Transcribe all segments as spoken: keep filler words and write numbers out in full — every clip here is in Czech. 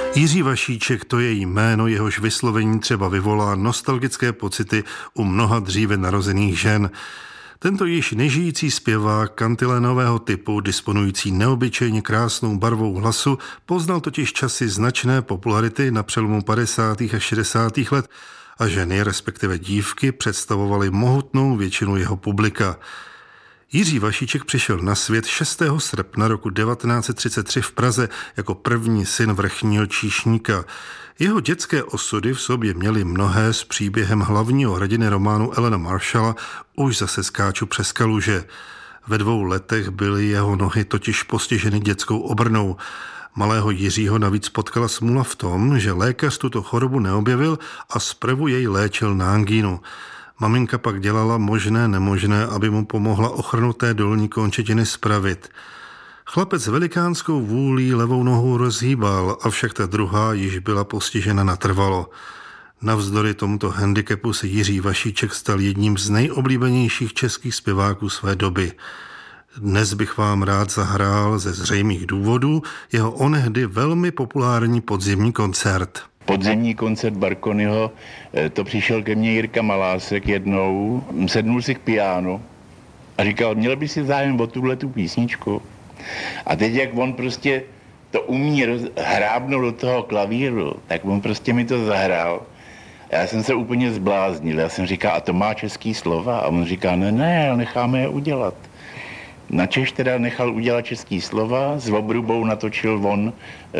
Jiří Vašíček, to je jméno, jehož vyslovení třeba vyvolá nostalgické pocity u mnoha dříve narozených žen. Tento již nežijící zpěvák kantilénového typu, disponující neobyčejně krásnou barvou hlasu, poznal totiž časy značné popularity na přelomu padesátých a šedesátých let a ženy, respektive dívky, představovaly mohutnou většinu jeho publika. Jiří Vašíček přišel na svět šestého srpna roku devatenáct set třicet tři v Praze jako první syn vrchního číšníka. Jeho dětské osudy v sobě měly mnohé s příběhem hlavního hrdiny románu Elena Marshalla Už zase skáču přes kaluže. Ve dvou letech byly jeho nohy totiž postiženy dětskou obrnou. Malého Jiřího navíc potkala smůla v tom, že lékař tuto chorobu neobjevil a zprvu jej léčil na angínu. Maminka pak dělala možné nemožné, aby mu pomohla ochrnuté dolní končetiny spravit. Chlapec velikánskou vůlí levou nohou rozhýbal, avšak ta druhá již byla postižena natrvalo. Navzdory tomuto handicapu se Jiří Vašíček stal jedním z nejoblíbenějších českých zpěváků své doby. Dnes bych vám rád zahrál ze zřejmých důvodů jeho onehdy velmi populární podzimní koncert. Podzimní koncert Barconiho, to přišel ke mně Jirka Malásek jednou, sednul si k pianu a říkal, měl by si zájem o tuhletu písničku. A teď, jak on prostě to umí hrábnout do toho klavíru, tak on prostě mi to zahrál. A já jsem se úplně zbláznil, já jsem říkal, a to má český slova? A on říká, ne, ne, necháme je udělat. Načež teda nechal udělat český slova, s obrubou natočil on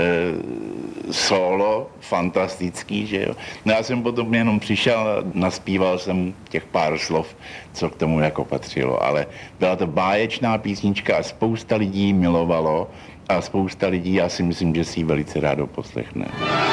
e, solo, fantastický, že jo. No já jsem potom jenom přišel a naspíval jsem těch pár slov, co k tomu jako patřilo, ale byla to báječná písnička a spousta lidí milovalo a spousta lidí, já si myslím, že si ji velice rádo poslechne.